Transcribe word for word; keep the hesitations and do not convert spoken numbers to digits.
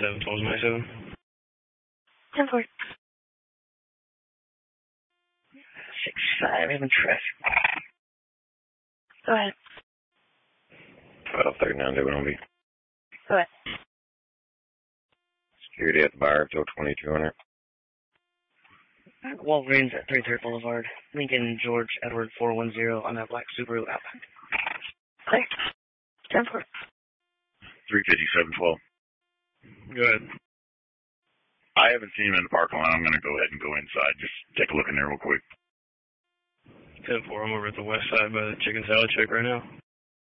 seven twelve ninety-seven. ten four. six five, having traffic. Go ahead. twelve thirty-nine, they will be. Go ahead. Security at the bar, till twenty-two hundred. Walgreens at thirty-third Boulevard. Lincoln George Edward four one zero on that black Subaru Outback. Clear. ten four. three fifty-seven twelve. Go ahead. I haven't seen him in the parking lot. I'm going to go ahead and go inside. Just take a look in there real quick. ten four, I'm over at the west side by the chicken salad chick right now.